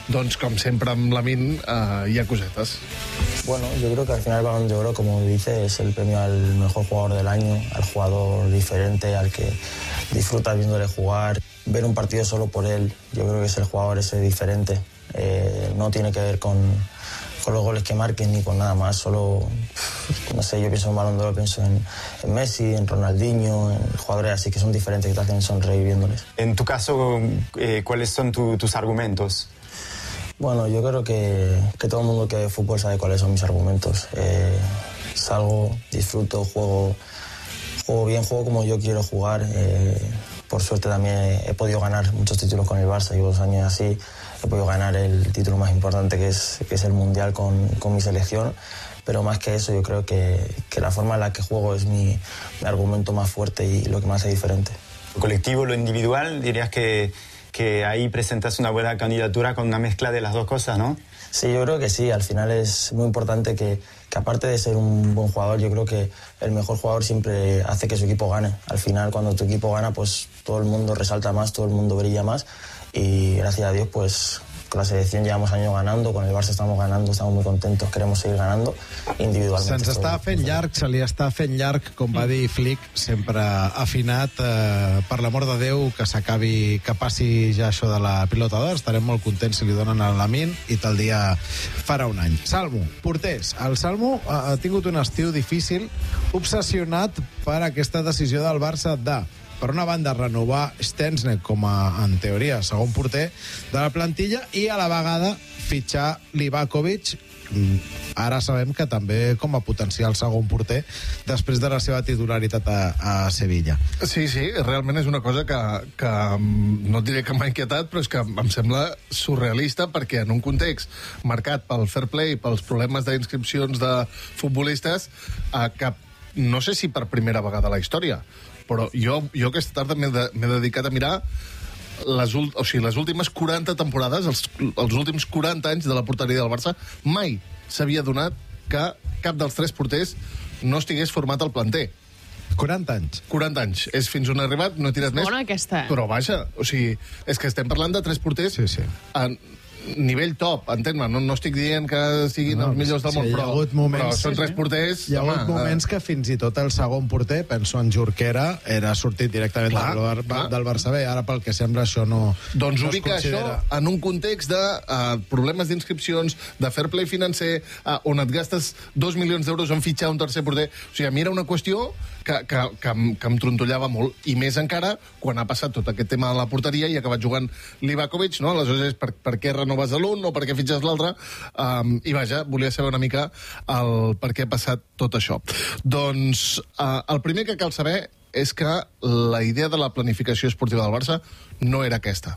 doncs, com sempre amb Lamine, hi ha cosetes. Bueno, yo creo que al final el Balón de Oro, como dice, es el premio al mejor jugador del año, al jugador diferente, al que disfruta viéndole jugar. Ver un partido solo por él, yo creo que es el jugador ese diferente. No tiene que ver con los goles que marquen ni con nada más, solo, no sé, yo pienso en Balón de Oro, pienso en Messi, en Ronaldinho, en jugadores así que son diferentes, que te hacen sonreír viéndoles. En tu caso, ¿cuáles son tus argumentos? Bueno, yo creo que todo el mundo que ve fútbol sabe cuáles son mis argumentos. Salgo, disfruto, juego bien, juego como yo quiero jugar. Por suerte también he podido ganar muchos títulos con el Barça, llevo 2 años así. He podido ganar el título más importante que es el Mundial con mi selección. Pero más que eso, yo creo que la forma en la que juego es mi argumento más fuerte y lo que me hace diferente. ¿Lo colectivo, lo individual? Dirías que ahí presentas una buena candidatura con una mezcla de las dos cosas, ¿no? Sí, yo creo que sí. Al final es muy importante que aparte de ser un buen jugador, yo creo que el mejor jugador siempre hace que su equipo gane. Al final, cuando tu equipo gana, pues todo el mundo resalta más, todo el mundo brilla más. Y gracias a Dios, pues con la selección llevamos años ganando, con el Barça estamos ganando, estamos muy contentos, queremos seguir ganando individualment. Se'ns està fent llarg, se li està fent llarg, com va dir Flick, sempre afinat, per l'amor de Déu, que s'acabi, que passi ja això de la pilota d'or. Estarem molt contents si li donen a Lamine i tal dia farà un any. Salmo, porters. El Salmo ha tingut un estiu difícil, obsessionat per aquesta decisió del Barça de, per una banda, renovar Stensnek com a, en teoria, segon porter de la plantilla i a la vegada fitxar Livakovic, ara sabem que també com a potencial segon porter després de la seva titularitat a Sevilla. Sí, realment és una cosa que no diré que m'ha inquietat, però és que em sembla surrealista, perquè en un context marcat pel fair play, pels problemes d'inscripcions de futbolistes, que no sé si per primera vegada a la història, però jo aquesta tarda m'he dedicat a mirar les últimes 40 temporades, els últims 40 anys de la porteria del Barça. Mai s'havia donat que cap dels 3 porters no estigués format al planter. 40 anys. 40 anys. És fins on ha arribat, no he tirat més. Bona aquesta. Però vaja, o sigui, és que estem parlant de 3 porters a nivell top, entén-me, no estic dient que siguin els millors del món, però són 3 porters... Hi ha hagut moments que fins i tot el segon porter, penso en Jorquera, era sortit directament del Barça B. Ara, pel que sembla, això no... Doncs ubica això en un context de problemes d'inscripcions, de fair play financer, on et gastes 2 milions d'euros en fitxar un tercer porter. O sigui, a mi era una qüestió que em trontollava molt, i més encara quan ha passat tot aquest tema de la porteria i ha acabat jugant Livakovic, no? Aleshores, per què renoves l'un o per què fitxes l'altre? I vaja, volia saber una mica el per què ha passat tot això. Doncs el primer que cal saber és que la idea de la planificació esportiva del Barça no era aquesta.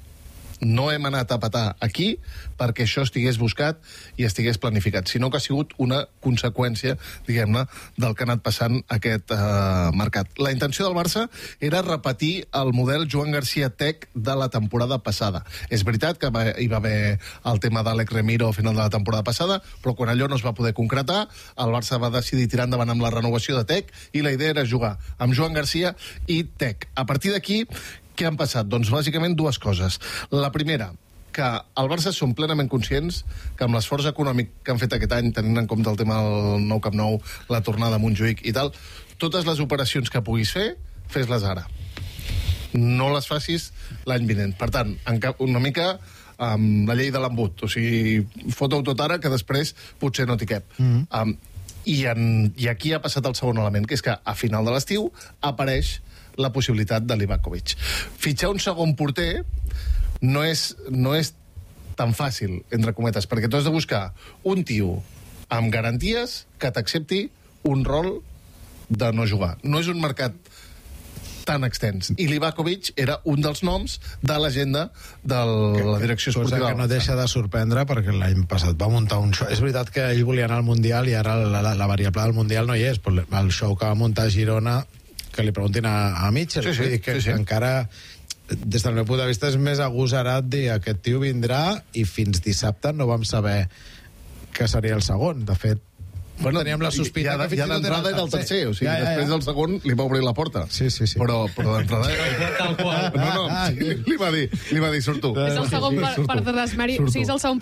No hem anat a petar aquí perquè això estigués buscat i estigués planificat, sinó que ha sigut una conseqüència, diguem-ne, del que ha anat passant aquest mercat. La intenció del Barça era repetir el model Joan García Tec de la temporada passada. És veritat que hi va haver el tema d'Àlex Remiro al final de la temporada passada, però quan allò no es va poder concretar, el Barça va decidir tirar endavant amb la renovació de Tec i la idea era jugar amb Joan García i Tec. A partir d'aquí, què han passat? Doncs bàsicament 2 coses. La primera, que al Barça són plenament conscients que amb l'esforç econòmic que han fet aquest any, tenint en compte el tema del nou Camp Nou, la tornada a Montjuïc i tal, totes les operacions que puguis fer, fes-les ara. No les facis l'any vinent. Per tant, una mica amb la llei de l'embut. O sigui, fota-ho tot ara, que després potser no t'hi cap. I aquí ha passat el segon element, que és que a final de l'estiu apareix la possibilitat de Livakovic. Fitxar un segon porter no és tan fàcil, entre cometes, perquè tu has de buscar un tio amb garanties que t'accepti un rol de no jugar. No és un mercat tan extens. I Livakovic era un dels noms de l'agenda de la direcció esportiva. Cosa que no deixa de sorprendre, perquè l'any passat va muntar un show. És veritat que ell volia anar al Mundial i ara la variable del Mundial no hi és, però el show que va muntar a Girona, que li preguntin a Mitchell. Sí. Vull dir que encara, des del meu punt de vista, és més agosarat dir aquest tio vindrà i fins dissabte no vam saber que seria el segon. De fet, teníem la sospita que fins i tot d'entrada era el tercer, o sigui, després del segon li va obrir la porta. Sí. Però d'entrada... Tal qual. No, li va dir, surt tu. És el segon per desmèrit, o sigui, és el segon